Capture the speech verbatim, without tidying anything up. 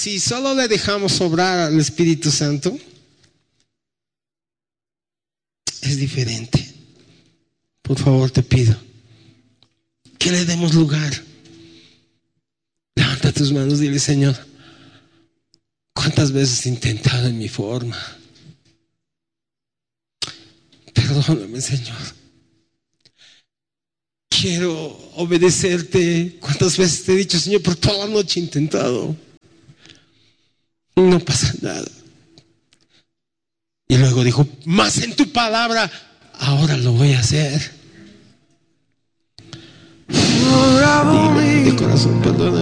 si solo le dejamos obrar al Espíritu Santo, es diferente. Por favor, te pido que le demos lugar. Levanta tus manos, dile: Señor, ¿cuántas veces he intentado en mi forma? Perdóname, Señor. Quiero obedecerte. ¿Cuántas veces te he dicho: Señor, por toda la noche he intentado? No pasa nada. Y luego dijo: más en tu palabra, ahora lo voy a hacer. Dile de corazón: perdóname.